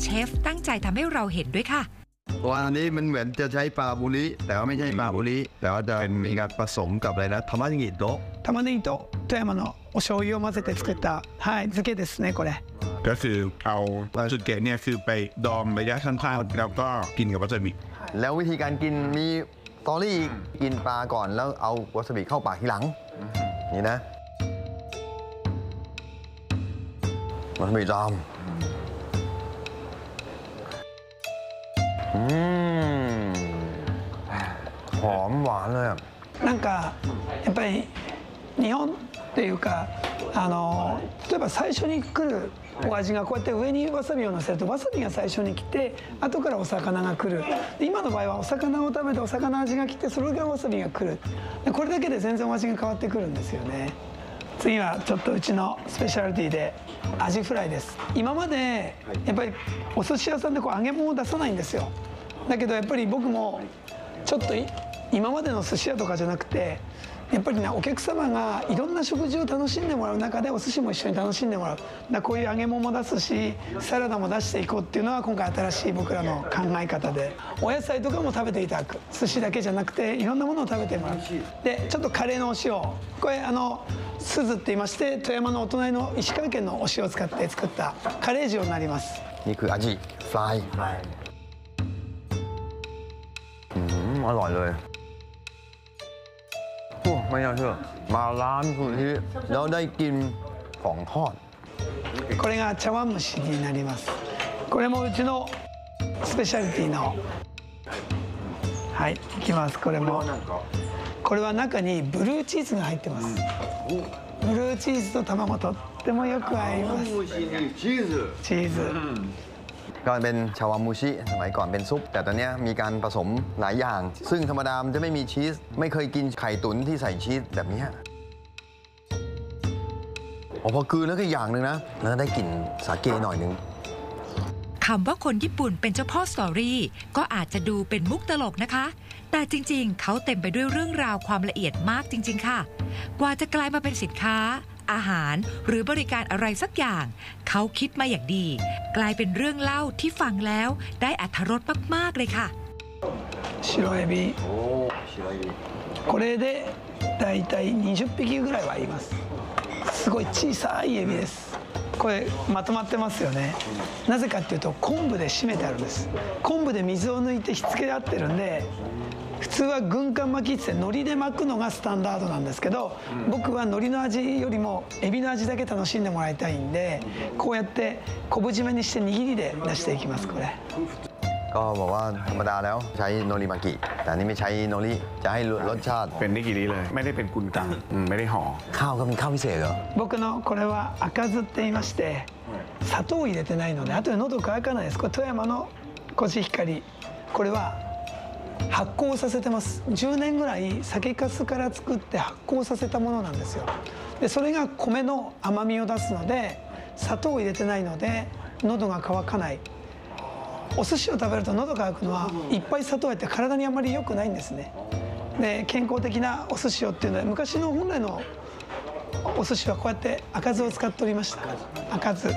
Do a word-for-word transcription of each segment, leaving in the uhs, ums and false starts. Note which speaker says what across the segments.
Speaker 1: ชฟตั้งใจทำให้เราเห็นด้วยค่ะ
Speaker 2: ตัวอันนี้มันเหมือนจะใช้ปลาบุริแต่ว่าไม่ใช่ปลาบุริแต่ว่าจะมีการผสมกับอะไรนะ玉ねぎと
Speaker 3: 玉ねぎと富山のお醤油を混ぜて作ったはい漬けですねこれ
Speaker 4: ก็คือเอาปลาสุเกะเนี่ยคือไปดองระยะสั้นๆแล้วก็กินกับวาซาบิ
Speaker 5: แล้ววิธีการกินมีสตอรี่อีกกินปลาก่อนแล้วเอาวาซาบิเข้าปากทีหลังนี่นะวาซาบิดองอืมหอมหวานเลย
Speaker 3: なんかやっぱり日本っていうかあの例えば最初に来るお味がこうやって上にわさびを乗せるとわさびが最初に来て後からお魚が来る今の場合はお魚を食べてお魚味が来てそれがわさびが来るこれだけで全然お味が変わってくるんですよね次はちょっとうちのスペシャリティでアジフライです今までやっぱりお寿司屋さんでこう揚げ物を出さないんですよだけどやっぱり僕もちょっと今までの寿司屋とかじゃなくてやっぱりねお客様がいろんな食事を楽しんでもらう中でお寿司も一緒に楽しんでもらうだこういう揚げ物も出すしサラダも出していこうっていうのは今回新しい僕らの考え方でお野菜とかも食べていただく寿司だけじゃなくていろんなものを食べてもらうでちょっとカレーのお塩これあの鈴って言いまして富山のお隣の石川県のお塩を使って作ったカレー塩になります
Speaker 5: นี่คืออาจิฟลายอืมอร่อยเลยไม่น่าเชื่อมาร้านคุณที่แล้วได้กินของทอด
Speaker 3: これが茶碗蒸しになりますこれもうちのスペシャリティのはいいきますこれもこれは中にブルーチーズが入ってますブルーチーズと卵とってもよく合いますチーズチーズ
Speaker 5: ก็เป็นชาวามูชิสมัยก่อนเป็นซุปแต่ตอนนี้มีการผสมหลายอย่างซึ่งธรรมดามันจะไม่มีชีสไม่เคยกินไข่ตุ๋นที่ใส่ชีสแบบนี้อ๋อพอคืนแล้วก็อย่างหนึ่งนะแล้วได้กลิ่นสาเกหน่อยนึง
Speaker 1: คำว่าคนญี่ปุ่นเป็นเจ้าพ่อสตอรี่ก็อาจจะดูเป็นมุกตลกนะคะแต่จริงๆเขาเต็มไปด้วยเรื่องราวความละเอียดมากจริงๆค่ะกว่าจะกลายมาเป็นสินค้าอาหารหรือบริการอะไรสักอย่างเขาคิดมาอย่างดีกลายเป็นเรื่องเล่าที่ฟังแล้วได้อรรถรสมากๆเลยค่ะ
Speaker 3: 白エビこれでだいたいにじゅっぴきぐらいはいますすごい小さいエビですこれまとまってますよねなぜかっていうと昆布で締めてあるんです昆布で水を抜いてひっつけ合ってるんで普通は軍艦巻きって海苔で巻くのがスタンダードなんですけど僕は海苔の味よりもエビの味だけ楽しんでもらいたいんでこうやって昆布締めにして握りで出していきますこれ
Speaker 5: ก็บอกว่าธรรมดาแล้วใช้โนริมากิแต่นี่ไม่ใช้โนริจะให้รสชาติ
Speaker 4: เป็นนิกิริเลยไม่ได้เป็นกุนกังไม่ได้ห่อ
Speaker 5: ข้าวก็เป็นข้าวพิเศษเหรอ
Speaker 3: 僕のこれは赤酢って言いまして砂糖を入れてないので後で喉乾かないですこれ富山のコシヒカリこれは発酵させてますじゅうねんぐらい酒粕から作って発酵させたものなんですよでそれが米の甘みを出すので砂糖を入れてないので喉が渇かないお寿司を食べると喉が渇くのはいっぱい砂糖やって体にあまり良くないんですねで健康的なお寿司をっていうのは昔の本来のお寿司はこうやって赤酢を使っておりました赤酢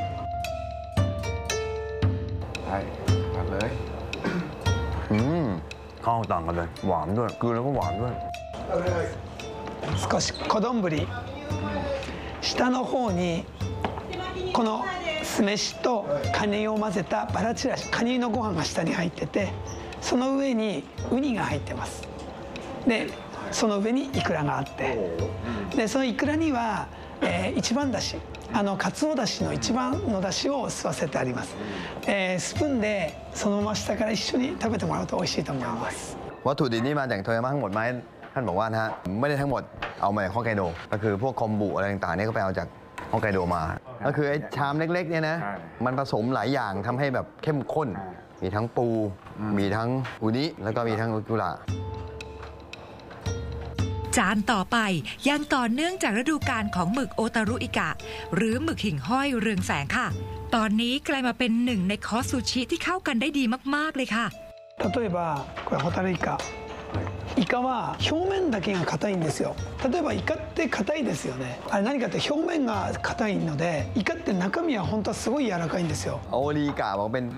Speaker 4: はいมาเลย
Speaker 5: อืมข้าวต่างกันเลยหวานด้วยกลืนแล้วก็หวานด้วย
Speaker 3: 少し小丼下の方にこの酢飯とカニを混ぜたバラチラシカニのご飯が下に入っててその上にウニが入ってますでその上にイクラがあってでそのイクラには、えー、一番だしあのかつおだしの一番のだしを吸わせてあります、えー、スプーンでそのまま下から一緒に食べてもらうと美味しいと思います
Speaker 5: วัตถุดิบนี่มาจากโตโยต้าทั้งหมดไหมท่านบอกว่านะฮะไม่ได้ทั้งหมดเอามาจากฮอกไกโดก็คือพวกคอมบุอะไรต่างๆนี่ก็ไปเอาจากฮอกไกโดมาก็คือไอ้ชามเล็กๆเนี่ยนะมันผสมหลายอย่างทำให้แบบเข้มข้นมีทั้งปูมีทั้งอุนิแล้วก็มีทั้งอุกุระ
Speaker 1: จานต่อไปยังต่อเนื่องจากฤดูกาลของหมึกโอตารุอิกะหรือหมึกหิ่งห้อยเรืองแสงค่ะตอนนี้กลายมาเป็นหนึ่งในคอร์สซูชิที่เข้ากันได้ดีมากๆเลยค่ะ
Speaker 3: 例えばこれホタルイカイカは表面だけが硬いんですよ例えばイカって硬いですよねあれ何かって表面が硬いのでイカって中身は本当はすごい柔らかいんですよ
Speaker 5: โอริกะบอกเป็น